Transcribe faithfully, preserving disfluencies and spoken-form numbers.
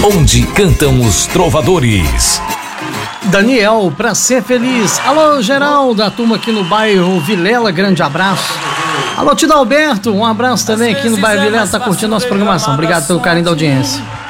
onde cantam os trovadores. Daniel, pra ser feliz. Alô, geral da turma aqui no bairro Vilela, grande abraço. Alô, Tito Alberto, um abraço também aqui no bairro Vilela, tá curtindo nossa programação. Obrigado pelo carinho da audiência.